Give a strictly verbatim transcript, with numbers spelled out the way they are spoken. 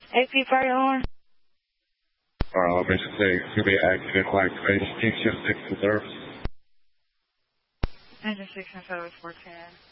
A P Fire Horn. Alright, mission say it's going to be an accident like space, Engine six reserves. Engine six and seven four ten.